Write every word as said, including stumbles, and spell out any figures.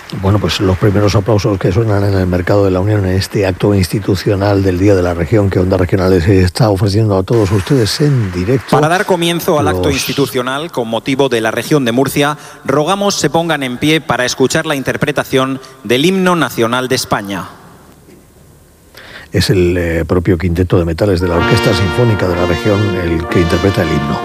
Bueno, pues los primeros aplausos que suenan en el Mercado de la Unión en este acto institucional del Día de la Región que Onda Regionales está ofreciendo a todos ustedes en directo. Para dar comienzo al los... acto institucional con motivo de la región de Murcia, rogamos se pongan en pie para escuchar la interpretación del himno nacional de España. Es el eh, propio quinteto de metales de la Orquesta Sinfónica de la Región el que interpreta el himno.